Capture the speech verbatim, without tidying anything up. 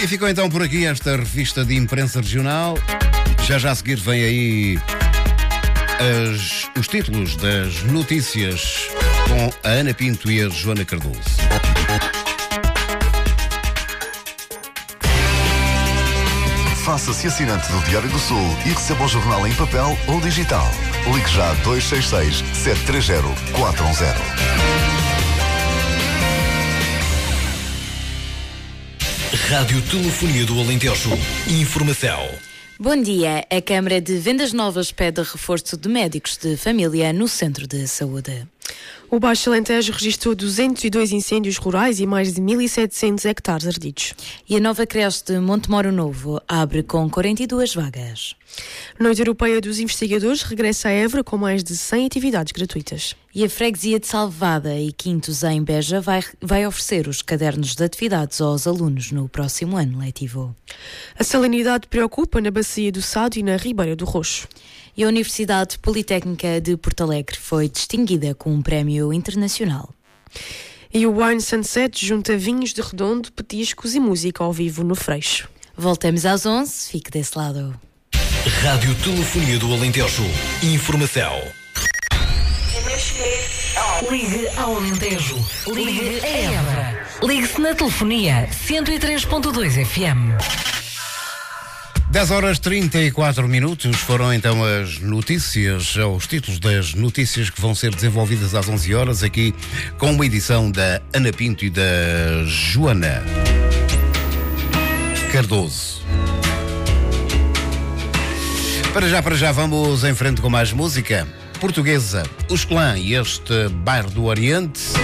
E ficou então por aqui esta revista de imprensa regional. Já já a seguir vem aí as, os títulos das notícias com a Ana Pinto e a Joana Cardoso. Faça-se assinante do Diário do Sul e receba o jornal em papel ou digital. Ligue já dois seis seis, sete três zero, quatro um zero. Rádio Telefonia do Alentejo. Informação. Bom dia. A Câmara de Vendas Novas pede reforço de médicos de família no centro de saúde. O Baixo Alentejo registrou duzentos e dois incêndios rurais e mais de mil e setecentos hectares ardidos. E a nova creche de Montemoro Novo abre com quarenta e duas vagas. Noite Europeia dos Investigadores regressa a Évora com mais de cem atividades gratuitas. E a freguesia de Salvada e Quintos em Beja vai, vai oferecer os cadernos de atividades aos alunos no próximo ano letivo. A salinidade preocupa na Bacia do Sado e na Ribeira do Roxo. E a Universidade Politécnica de Porto Alegre foi distinguida com um prémio internacional. E o Wine Sunset junta vinhos de redondo, petiscos e música ao vivo no Freixo. Voltamos às onze, fique desse lado. Rádio Telefonia do Alentejo. Informação. Ligue ao Alentejo. Ligue a Évora. Ligue-se na telefonia cento e três ponto dois F M. dez horas trinta e quatro minutos foram então as notícias, os títulos das notícias que vão ser desenvolvidas às onze horas aqui com uma edição da Ana Pinto e da Joana Cardoso. Para já, para já vamos em frente com mais música. Portuguesa, Os Clã e este bairro do Oriente.